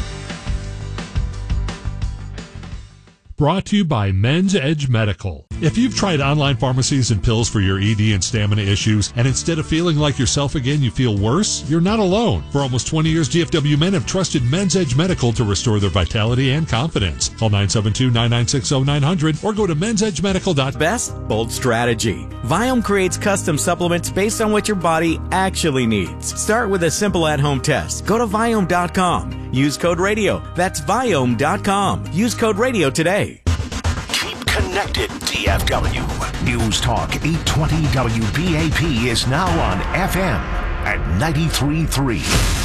Brought to you by Men's Edge Medical. If you've tried online pharmacies and pills for your E D and stamina issues, and instead of feeling like yourself again, you feel worse, you're not alone. For almost twenty years, D F W men have trusted Men's Edge Medical to restore their vitality and confidence. Call nine seven two, nine nine six, zero nine zero zero or go to mens edge medical dot com. Best bold strategy. Viome creates custom supplements based on what your body actually needs. Start with a simple at-home test. Go to viome dot com. Use code radio. That's viome dot com. Use code radio today. Connected D F W. News Talk eight twenty W B A P is now on F M at ninety-three point three.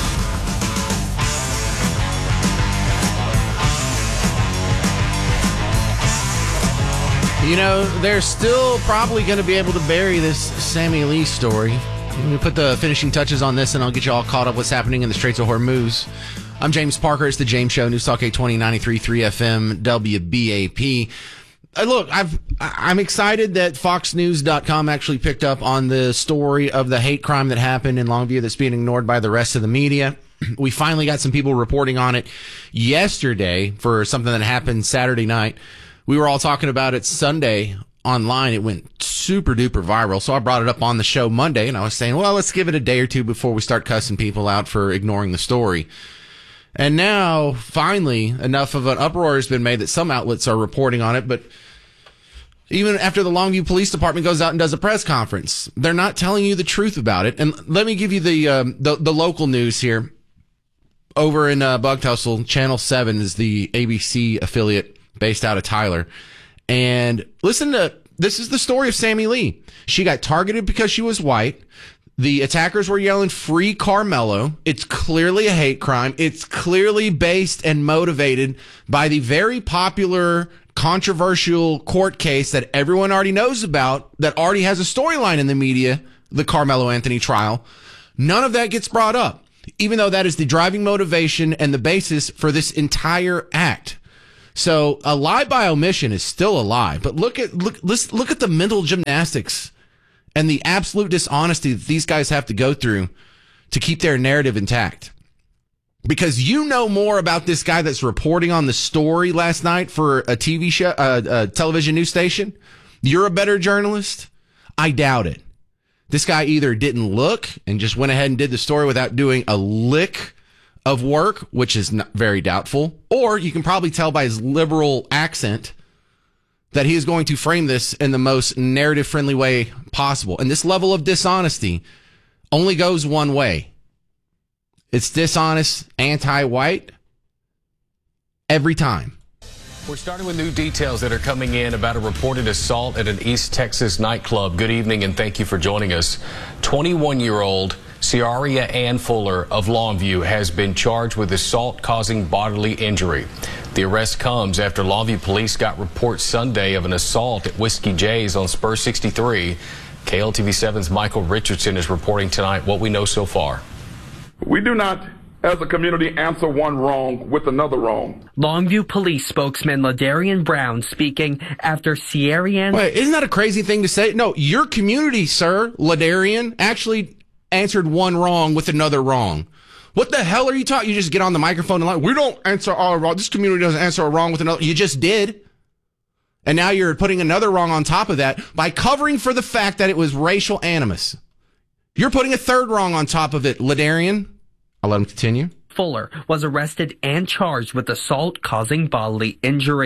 You know, they're still probably going to be able to bury this Sammy Lee story. Let me put the finishing touches on this, and I'll get you all caught up what's happening in the Straits of Hormuz. I'm James Parker. It's the James Show. News Talk eight twenty, ninety-three point three F M W B A P. Uh, look, I've, I'm excited that Fox News dot com actually picked up on the story of the hate crime that happened in Longview that's being ignored by the rest of the media. We finally got some people reporting on it yesterday for something that happened Saturday night. We were all talking about it Sunday online. It went super duper viral. So I brought it up on the show Monday, and I was saying, well, let's give it a day or two before we start cussing people out for ignoring the story. And now, finally, enough of an uproar has been made that some outlets are reporting on it, but even after the Longview Police Department goes out and does a press conference, they're not telling you the truth about it. And let me give you the um, the, the local news here. Over in uh, Bug Tussle, Channel seven is the A B C affiliate based out of Tyler. And listen to, this is the story of Sammy Lee. She got targeted because she was white. The attackers were yelling, "Free Carmelo." It's clearly a hate crime. It's clearly based and motivated by the very popular, controversial court case that everyone already knows about, that already has a storyline in the media, the Carmelo Anthony trial. None of that gets brought up, even though that is the driving motivation and the basis for this entire act. So a lie by omission is still a lie. But look at look let's look at the mental gymnastics and the absolute dishonesty that these guys have to go through to keep their narrative intact. Because you know more about this guy that's reporting on the story last night for a T V show, uh, a television news station. You're a better journalist? I doubt it. This guy either didn't look and just went ahead and did the story without doing a lick of work, which is not very doubtful, or you can probably tell by his liberal accent that he is going to frame this in the most narrative-friendly way possible. And this level of dishonesty only goes one way. It's dishonest, anti-white, every time. We're starting with new details that are coming in about a reported assault at an East Texas nightclub. Good evening, and thank you for joining us. twenty-one-year-old Ciaria Ann Fuller of Longview has been charged with assault causing bodily injury. The arrest comes after Longview police got reports Sunday of an assault at Whiskey J's on Spur sixty-three. K L T V seven's Michael Richardson is reporting tonight what we know so far. We do not, as a community, answer one wrong with another wrong. Longview police spokesman Ladarian Brown speaking after Ciaria Ann... Wait, isn't that a crazy thing to say? No, your community, sir, Ladarian, actually answered one wrong with another wrong. What the hell are you talking? You just get on the microphone and like, we don't answer our wrong. This community doesn't answer a wrong with another. You just did. And now you're putting another wrong on top of that by covering for the fact that it was racial animus. You're putting a third wrong on top of it, Ladarian. I'll let him continue. Fuller was arrested and charged with assault causing bodily injury.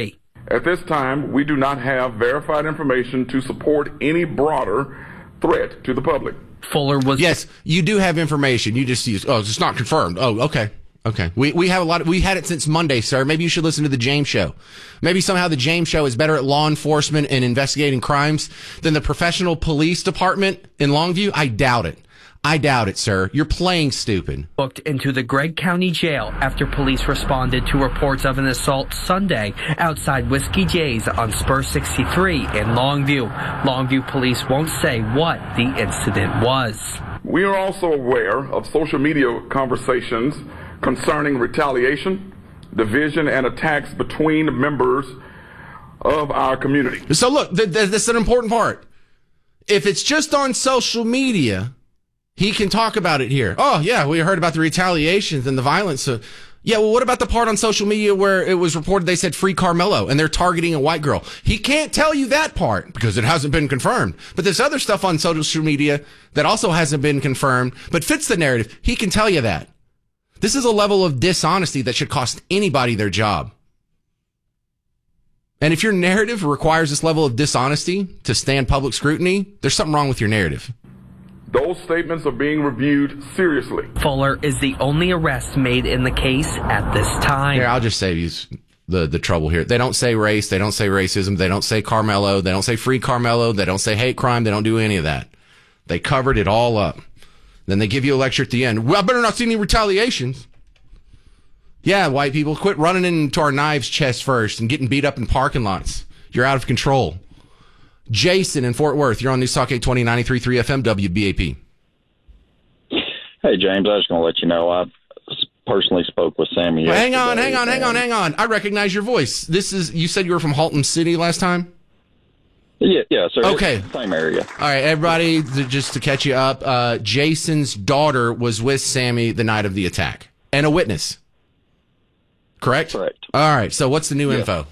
At this time, we do not have verified information to support any broader threat to the public. Fuller was. Yes, you do have information. You just use. Oh, it's not confirmed. Oh, okay. Okay. We we have a lot of, we had it since Monday, sir. Maybe you should listen to the James Show. Maybe somehow the James Show is better at law enforcement and investigating crimes than the professional police department in Longview. I doubt it. I doubt it, sir. You're playing stupid. Booked into the Gregg County Jail after police responded to reports of an assault Sunday outside Whiskey J's on Spur sixty-three in Longview. Longview police won't say what the incident was. We are also aware of social media conversations concerning retaliation, division, and attacks between members of our community. So look, th- th- this is an important part. If it's just on social media, he can talk about it here. Oh, yeah, we heard about the retaliations and the violence. So, yeah, well, what about the part on social media where it was reported they said free Carmelo and they're targeting a white girl? He can't tell you that part because it hasn't been confirmed. But there's other stuff on social media that also hasn't been confirmed but fits the narrative. He can tell you that. This is a level of dishonesty that should cost anybody their job. And if your narrative requires this level of dishonesty to stand public scrutiny, there's something wrong with your narrative. Those statements are being reviewed seriously. Fuller is the only arrest made in the case at this time. Here, I'll just save you the, the trouble here. They don't say race. They don't say racism. They don't say Carmelo. They don't say free Carmelo. They don't say hate crime. They don't do any of that. They covered it all up. Then they give you a lecture at the end. Well, I better not see any retaliations. Yeah, white people, quit running into our knives chest first and getting beat up in parking lots. You're out of control. Jason in Fort Worth, you're on News Talk eight twenty, ninety-three point three F M, W B A P. Hey, James, I was going to let you know I personally spoke with Sammy. Well, hang on, hang on, hang on, hang on. I recognize your voice. This is, you said you were from Halton City last time? Yeah, yeah, sir. Okay. Same area. All right, everybody, just to catch you up, uh, Jason's daughter was with Sammy the night of the attack and a witness. Correct? Correct. All right, so what's the new yeah. info?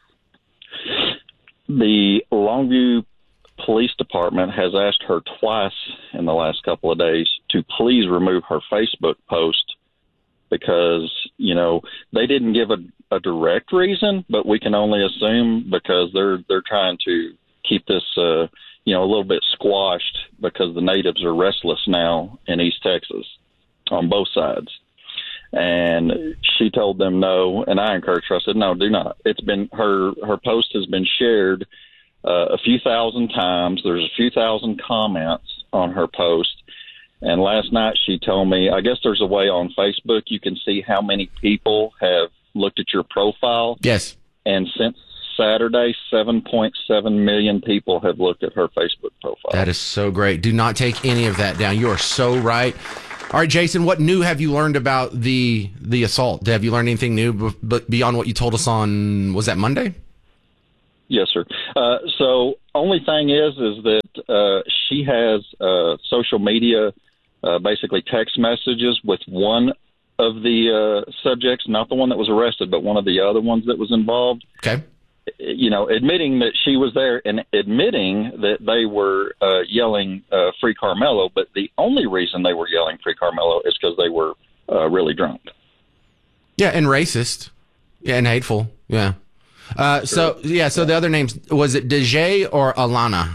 The Longview Police Department has asked her twice in the last couple of days to please remove her Facebook post because, you know, they didn't give a, a direct reason, but we can only assume because they're they're trying to keep this, uh, you know, a little bit squashed because the natives are restless now in East Texas on both sides. And she told them no, and I encouraged her. I said, no, do not. It's been her her post has been shared uh, a few thousand times. There's a few thousand comments on her post. And last night she told me, I guess there's a way on Facebook you can see how many people have looked at your profile. Yes. And since Saturday, seven point seven million people have looked at her Facebook profile. That is so great. Do not take any of that down. You are so right. All right, Jason, what new have you learned about the the assault? Have you learned anything new b- b- beyond what you told us on, was that Monday? Yes, sir. Uh, so only thing is, is that uh, she has uh, social media, uh, basically text messages with one of the uh, subjects, not the one that was arrested, but one of the other ones that was involved. Okay. You know, admitting that she was there and admitting that they were uh, yelling uh, Free Carmelo, but the only reason they were yelling Free Carmelo is because they were uh, really drunk. Yeah, and racist. Yeah, and hateful. Yeah. Uh, so, yeah, so the other names, was it Dejay or Alana?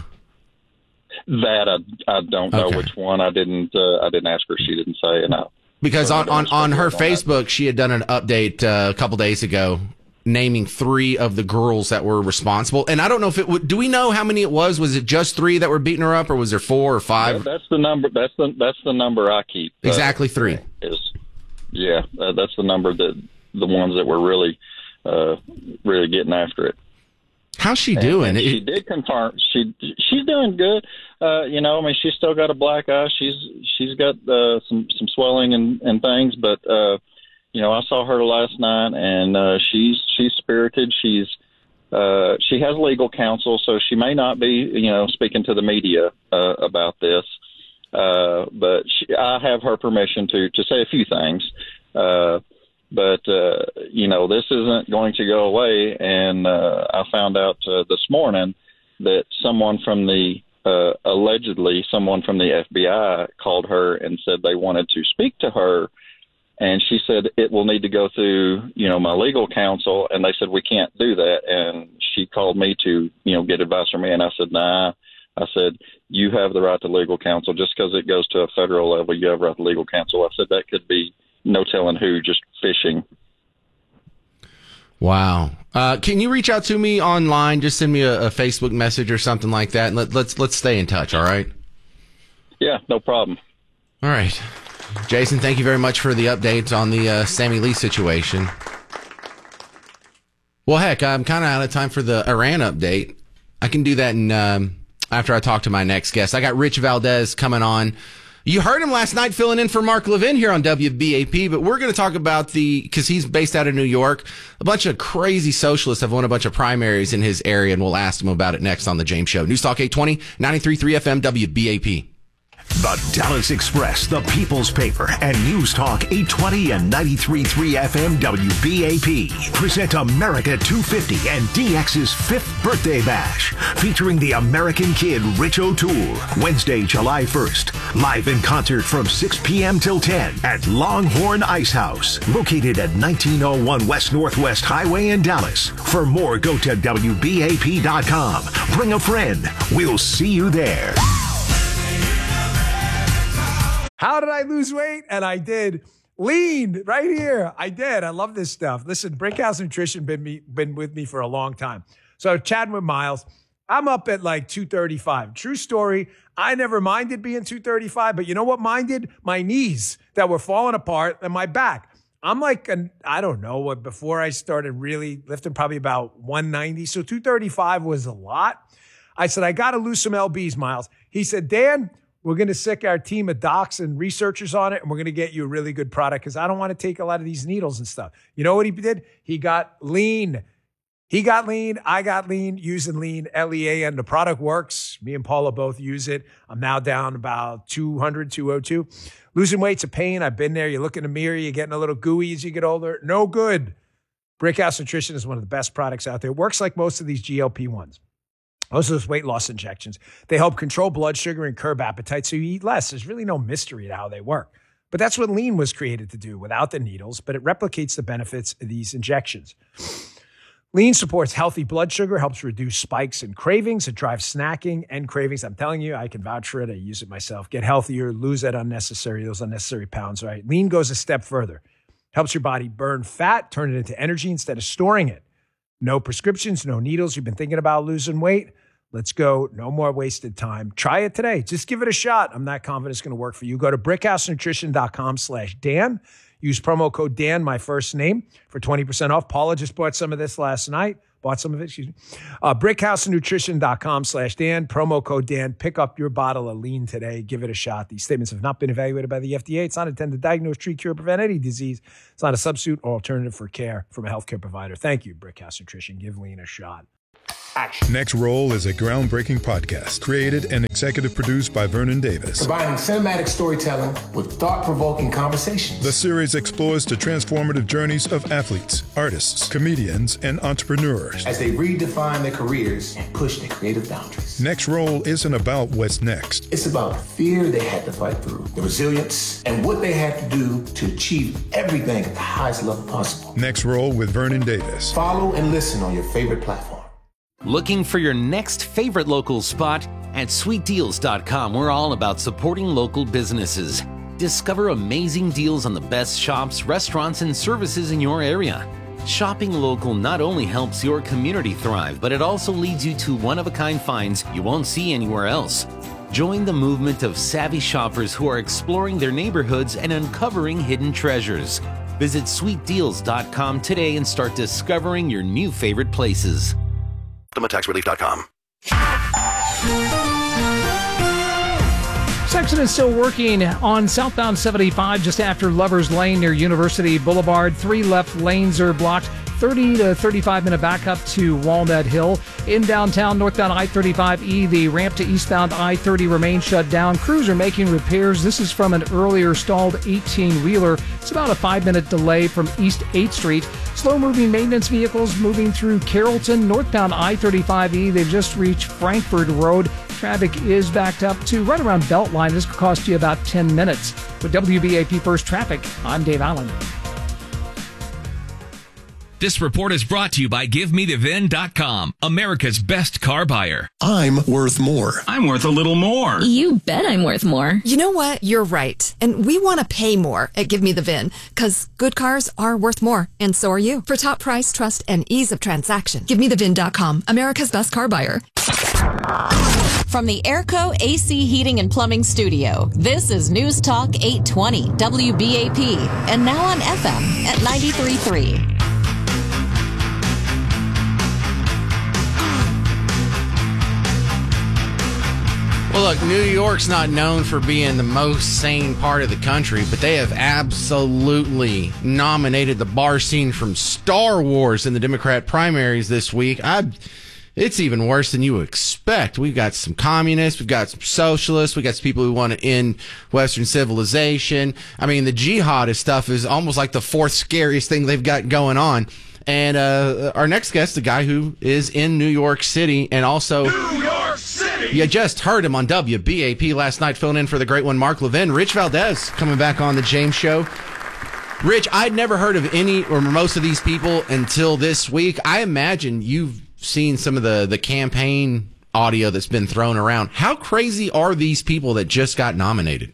That I, I don't know Okay. which one. I didn't uh, I didn't ask her. She didn't say. And I, Because so on, I on, don't on her speculate on that. Facebook, she had done an update uh, a couple days ago naming three of the girls that were responsible. And I don't know if it would, do we know how many it was? Was it just three that were beating her up, or was there four or five? That- that's the number. That's the that's the number I keep. uh, Exactly three. Is yeah, uh, that's the number that the ones that were really uh, really getting after it. How's she And- doing? and It- she did confirm she she's doing good. Uh, you know, I mean, she's still got a black eye. She's she's got uh, some some swelling and, and things, but uh, you know, I saw her last night, and uh, she's she's spirited. She's uh, she has legal counsel, so she may not be, you know, speaking to the media uh, about this. Uh, but she, I have her permission to to say a few things. Uh, but uh, you know, this isn't going to go away. And uh, I found out uh, this morning that someone from the uh, allegedly someone from the F B I called her and said they wanted to speak to her And she said it will need to go through, you know, my legal counsel. And they said, we can't do that. And she called me to, you know, get advice from me. And I said, nah. I said, you have the right to legal counsel. Just because it goes to a federal level, you have the right to legal counsel. I said, that could be no telling who, just fishing. Wow. Uh, can you reach out to me online? Just send me a, a Facebook message or something like that. And let, let's, let's stay in touch. All right. Yeah, no problem. All right. Jason, thank you very much for the updates on the uh, Sammy Lee situation. Well, heck, I'm kind of out of time for the Iran update. I can do that in, um, after I talk to my next guest. I got Rich Valdez coming on. You heard him last night filling in for Mark Levin here on W B A P, but we're going to talk about the, because he's based out of New York, a bunch of crazy socialists have won a bunch of primaries in his area, and we'll ask him about it next on The James Show. News Talk eight twenty, ninety-three point three F M, W B A P. The Dallas Express, the People's Paper, and News Talk eight twenty and ninety-three point three F M W B A P present America two fifty and D X's fifth birthday bash, featuring the American Kid Rich O'Toole, Wednesday, July first, live in concert from six p.m. till ten at Longhorn Ice House, located at nineteen oh one West Northwest Highway in Dallas. For more, go to W B A P dot com. Bring a friend. We'll see you there. How did I lose weight? And I did. Lean right here. I did. I love this stuff. Listen, Brickhouse Nutrition been me been with me for a long time. So chatting with Miles, I'm up at like two thirty-five. True story. I never minded being two thirty-five, but you know what minded? My knees that were falling apart and my back. I'm like, an, I don't know what, before I started really lifting, probably about one ninety. So two thirty-five was a lot. I said, I got to lose some L Bs, Miles. He said, Dan, we're going to sick our team of docs and researchers on it, and we're going to get you a really good product because I don't want to take a lot of these needles and stuff. You know what he did? He got lean. He got lean. I got lean using lean, L E A, and the product works. Me and Paula both use it. I'm now down about two hundred, two oh two. Losing weight's a pain. I've been there. You look in the mirror, you're getting a little gooey as you get older. No good. Brickhouse Nutrition is one of the best products out there. It works like most of these G L P ones. Most of those weight loss injections, they help control blood sugar and curb appetite so you eat less. There's really no mystery to how they work. But that's what lean was created to do without the needles, but it replicates the benefits of these injections. Lean supports healthy blood sugar, helps reduce spikes and cravings. It drives snacking and cravings. I'm telling you, I can vouch for it. I use it myself. Get healthier, lose that unnecessary, those unnecessary pounds, right? Lean goes a step further. Helps your body burn fat, turn it into energy instead of storing it. No prescriptions, no needles. You've been thinking about losing weight? Let's go. No more wasted time. Try it today. Just give it a shot. I'm not confident it's going to work for you. Go to brickhousenutrition.com slash Dan. Use promo code Dan, my first name, for twenty percent off. Paula just bought some of this last night. Bought some of it, excuse me. Uh, brickhousenutrition.com slash Dan. Promo code Dan. Pick up your bottle of lean today. Give it a shot. These statements have not been evaluated by the F D A. It's not intended to diagnose, treat, cure, prevent any disease. It's not a substitute or alternative for care from a healthcare provider. Thank you, Brickhouse Nutrition. Give lean a shot. Action. Next Roll is a groundbreaking podcast created and executive produced by Vernon Davis. Combining cinematic storytelling with thought-provoking conversations. The series explores the transformative journeys of athletes, artists, comedians, and entrepreneurs as they redefine their careers and push their creative boundaries. Next Roll isn't about what's next. It's about the fear they had to fight through, the resilience, and what they had to do to achieve everything at the highest level possible. Next Roll with Vernon Davis. Follow and listen on your favorite platform. Looking for your next favorite local spot? At sweet deals dot com, we're all about supporting local businesses. Discover amazing deals on the best shops, restaurants, and services in your area. Shopping local not only helps your community thrive, but it also leads you to one-of-a-kind finds you won't see anywhere else. Join the movement of savvy shoppers who are exploring their neighborhoods and uncovering hidden treasures. Visit sweet deals dot com today and start discovering your new favorite places. tax relief dot com. Section is still working on southbound seventy-five just after Lover's Lane near University Boulevard. Three left lanes are blocked. thirty to thirty-five minute backup to Walnut Hill. In downtown, northbound I thirty-five E, the ramp to eastbound I thirty remains shut down. Crews are making repairs. This is from an earlier stalled eighteen-wheeler. It's about a five-minute delay from East eighth Street. Slow-moving maintenance vehicles moving through Carrollton. Northbound I thirty-five E, they've just reached Frankford Road. Traffic is backed up to right around Beltline. This could cost you about ten minutes. With W B A P First Traffic, I'm Dave Allen. This report is brought to you by Give Me The Vin dot com, America's best car buyer. I'm worth more. I'm worth a little more. You bet I'm worth more. You know what? You're right. And we want to pay more at Give Me The Vin, because good cars are worth more, and so are you. For top price, trust, and ease of transaction, Give Me The Vin dot com, America's best car buyer. From the Airco A C Heating and Plumbing Studio, this is News Talk eight twenty W B A P, and now on F M at ninety-three point three. Well, look, New York's not known for being the most sane part of the country, but they have absolutely nominated the bar scene from Star Wars in the Democrat primaries this week. I, it's even worse than you would expect. We've got some communists, we've got some socialists, we've got some people who want to end Western civilization. I mean, the jihadist stuff is almost like the fourth scariest thing they've got going on. And uh, our next guest, the guy who is in New York City and also... New York City! You just heard him on W B A P last night, filling in for the great one, Mark Levin. Rich Valdez coming back on the James Show. Rich, I'd never heard of any or most of these people until this week. I imagine you've seen some of the, the campaign audio that's been thrown around. How crazy are these people that just got nominated?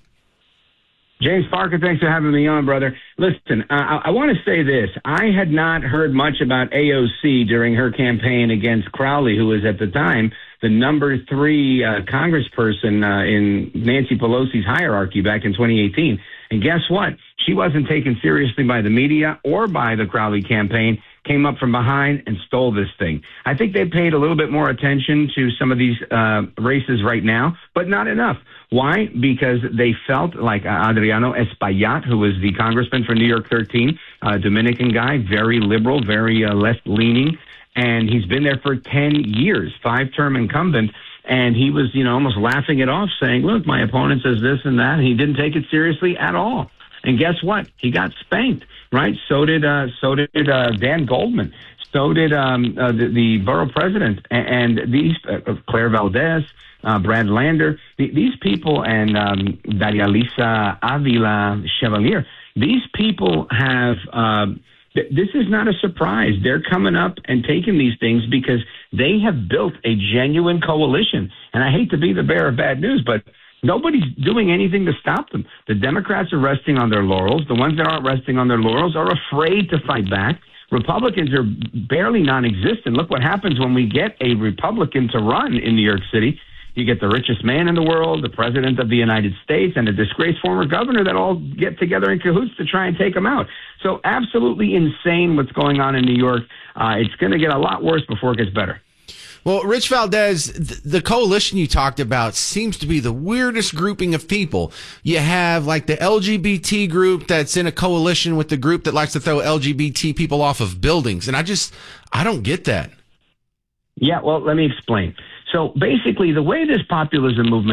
James Parker, thanks for having me on, brother. Listen, uh, I, I want to say this. I had not heard much about A O C during her campaign against Crowley, who was at the time the number three uh, congressperson uh, in Nancy Pelosi's hierarchy back in twenty eighteen. And guess what? She wasn't taken seriously by the media or by the Crowley campaign, came up from behind and stole this thing. I think they paid a little bit more attention to some of these uh, races right now, but not enough. Why? Because they felt like Adriano Espaillat, who was the congressman for New York thirteen, a Dominican guy, very liberal, very uh, left-leaning, and he's been there for ten years, five-term incumbent, and he was, you know, almost laughing it off, saying, look, my opponent says this and that. He didn't take it seriously at all. And guess what? He got spanked, right? So did uh, so did uh, Dan Goldman. So did um, uh, the, the borough president. And, and these, uh, Claire Valdez, uh, Brad Lander, the, these people, and um, Daria Lisa Avila Chevalier, these people have, uh, th- this is not a surprise. They're coming up and taking these things because they have built a genuine coalition. And I hate to be the bearer of bad news, but nobody's doing anything to stop them. The Democrats are resting on their laurels. The ones that aren't resting on their laurels are afraid to fight back. Republicans are barely non-existent. Look what happens when we get a Republican to run in New York City. You get the richest man in the world, the president of the United States, and a disgraced former governor that all get together in cahoots to try and take him out. So absolutely insane what's going on in New York. Uh, it's going to get a lot worse before it gets better. Well, Rich Valdez, the coalition you talked about seems to be the weirdest grouping of people. You have like the L G B T group that's in a coalition with the group that likes to throw L G B T people off of buildings. And I just, I don't get that. Yeah, well, let me explain. So basically, the way this populism movement